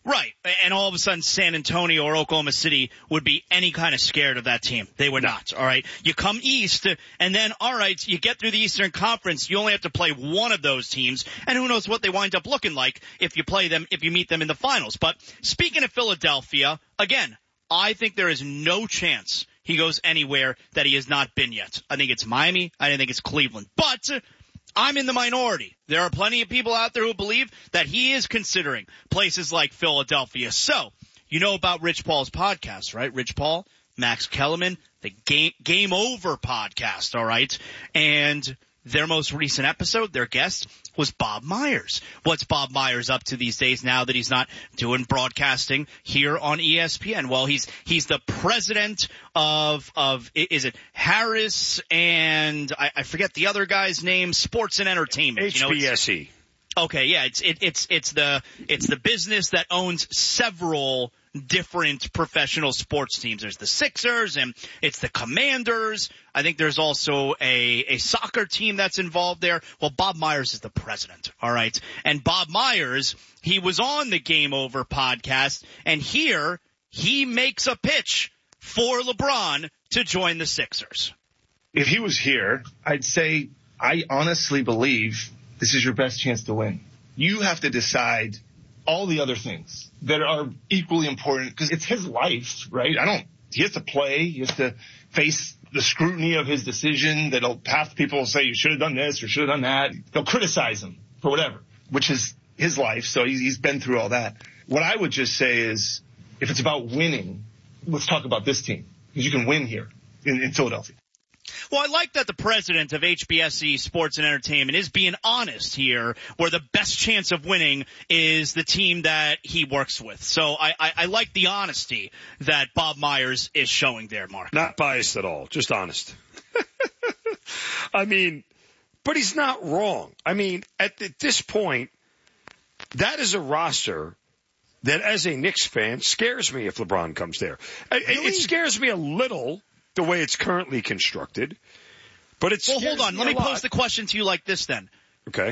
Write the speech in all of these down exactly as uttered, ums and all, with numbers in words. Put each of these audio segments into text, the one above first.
Right. And all of a sudden San Antonio or Oklahoma City would be any kind of scared of that team. They were not. All right. You come east and then, all right, you get through the Eastern Conference. You only have to play one of those teams. And who knows what they wind up looking like if you play them, if you meet them in the finals. But speaking of Philadelphia, again, I think there is no chance he goes anywhere that he has not been yet. I think it's Miami. I think it's Cleveland. But I'm in the minority. There are plenty of people out there who believe that he is considering places like Philadelphia. So, you know about Rich Paul's podcast, right? Rich Paul, Max Kellerman, the Game, Game Over podcast, all right? And their most recent episode, their guest, was Bob Myers. What's Bob Myers up to these days now that he's not doing broadcasting here on E S P N? Well, he's he's the president of, of is it Harris and I, I forget the other guy's name, Sports and Entertainment. H B S E. You know, okay, yeah, it's it, it's it's the it's the business that owns several different professional sports teams. There's the Sixers and it's the Commanders. I think there's also a, a soccer team that's involved there. Well, Bob Myers is the president. All right. And Bob Myers, he was on the Game Over podcast, and here he makes a pitch for LeBron to join the Sixers. If he was here, I'd say I honestly believe this is your best chance to win. You have to decide all the other things that are equally important because it's his life, right? I don't, he has to play. He has to face the scrutiny of his decision that'll half people will say you should have done this or should have done that. They'll criticize him for whatever, which is his life. So he's, he's been through all that. What I would just say is if it's about winning, let's talk about this team because you can win here in, in Philadelphia. Well, I like that the president of H B S E Sports and Entertainment is being honest here, where the best chance of winning is the team that he works with. So I, I, I like the honesty that Bob Myers is showing there, Mark. Not biased at all, just honest. I mean, but he's not wrong. I mean, at, at this point, that is a roster that, as a Knicks fan, scares me if LeBron comes there. Really? It scares me a little the way it's currently constructed, but it's well. Hold on, let me lot. pose the question to you like this then. Okay.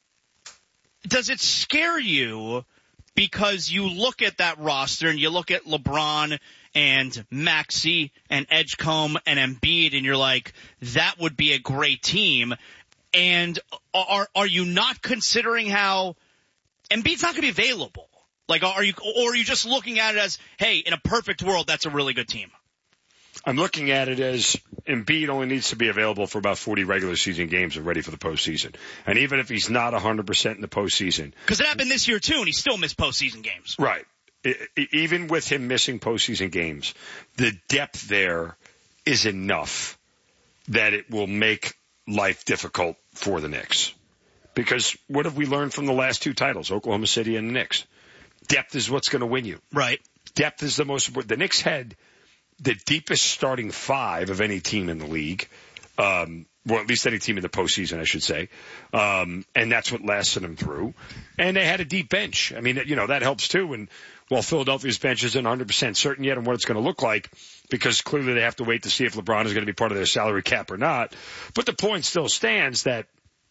Does it scare you because you look at that roster and you look at LeBron and Maxey and Edgecombe and Embiid and you're like, that would be a great team, and are are you not considering how Embiid's not going to be available? Like, are you, or are you just looking at it as, hey, in a perfect world, that's a really good team? I'm looking at it as Embiid only needs to be available for about forty regular season games and ready for the postseason. And even if he's not one hundred percent in the postseason. Because it happened this year, too, and he still missed postseason games. Right. It, it, even with him missing postseason games, the depth there is enough that it will make life difficult for the Knicks. Because what have we learned from the last two titles, Oklahoma City and the Knicks? Depth is what's going to win you. Right. Depth is the most important. The Knicks had the deepest starting five of any team in the league, um, well, at least any team in the postseason, I should say. Um, and that's what lasted them through. And they had a deep bench. I mean, you know, that helps too. And while Philadelphia's bench isn't one hundred percent certain yet on what it's going to look like, because clearly they have to wait to see if LeBron is going to be part of their salary cap or not. But the point still stands that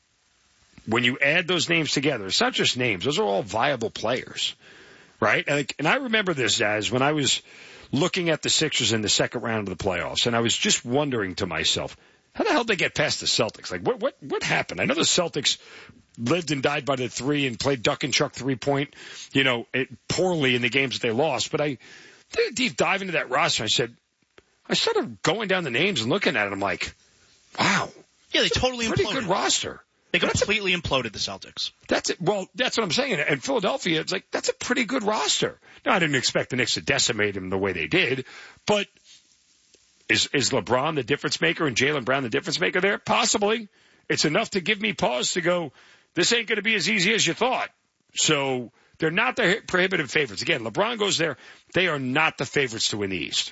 when you add those names together, it's not just names. Those are all viable players, right? And, and I remember this as when I was looking at the Sixers in the second round of the playoffs, and I was just wondering to myself, how the hell did they get past the Celtics? Like, what what what happened? I know the Celtics lived and died by the three and played duck and chuck three-point, you know, it, poorly in the games that they lost. But I did a deep dive into that roster. I said, I started going down the names and looking at it. I'm like, wow. Yeah, they totally pretty imploded. Pretty good roster. They completely imploded the Celtics. That's it. Well, that's what I'm saying. And Philadelphia, it's like, that's a pretty good roster. Now, I didn't expect the Knicks to decimate him the way they did, but is, is LeBron the difference maker and Jaylen Brown the difference maker there? Possibly. It's enough to give me pause to go, this ain't going to be as easy as you thought. So they're not the prohibitive favorites. Again, LeBron goes there. They are not the favorites to win the East.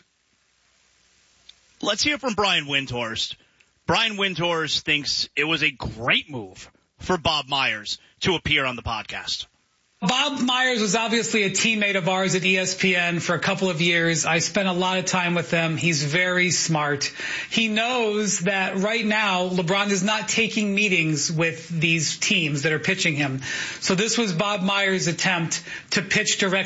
Let's hear from Brian Windhorst. Brian Windhorst thinks it was a great move for Bob Myers to appear on the podcast. Bob Myers was obviously a teammate of ours at E S P N for a couple of years. I spent a lot of time with him. He's very smart. He knows that right now LeBron is not taking meetings with these teams that are pitching him. So this was Bob Myers' attempt to pitch directly